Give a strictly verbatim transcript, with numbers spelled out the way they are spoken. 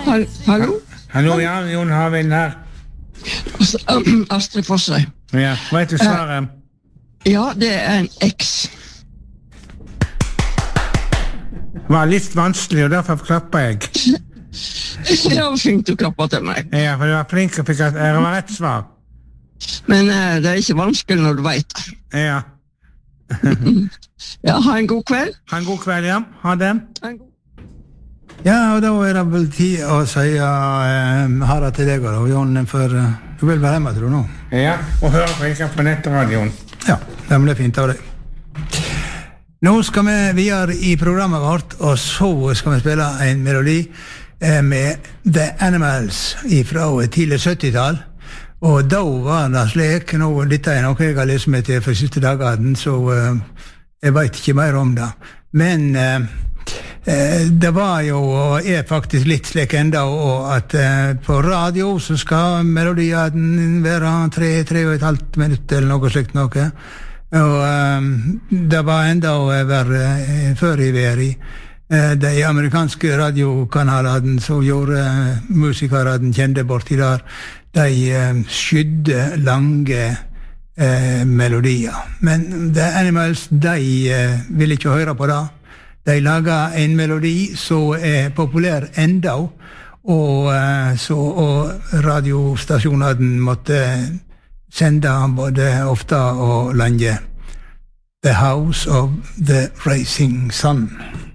Hallo? Hallo, ja, Jon Harvind her. Astrid Fosse. Ja, vet du svaret? Ja, det er en X. Det var litt vanskelig, og derfor klappet jeg. Det var fint du klappet til meg. Ja, for du var flink og fikk at det var rett svar. Men uh, det er ikke vanskelig når du vet det. Ja. Ja, ha en god kveld. Ha en god kveld, ja. Ha det. Ha en god... Ja, og da er det vel tid å si uh, ha det til deg, og Jon, for uh, du vil være hjemme, tror du nå? Ja, og høre på ikke på nettradioen. Ja, det blir fint av deg. Nå skal vi videre i programmet vårt, og så skal vi spille en melodi eh, med The Animals fra tidlig sytti-tall. Og da var det slik, nå, dette er noe jeg har lest meg til for siste dagene, så uh, jeg vet ikke mer om det. Men uh, uh, det var jo, og er faktisk litt slik enda, og at uh, på radio så skal melodien være tre, tre og et halvt minutt eller noe slikt noe. Og um, det var enda over uh, før i veri. Uh, de amerikanske radiokanalene som gjorde uh, musikerne kjente borti der, de uh, skydde lange uh, melodier. Men The Animals, de uh, ville ikke høre på det. De laget en melodi som er populær enda, og, uh, så, og radiostasjonene måtte sende både ofte og lenge. The House of the Rising Sun.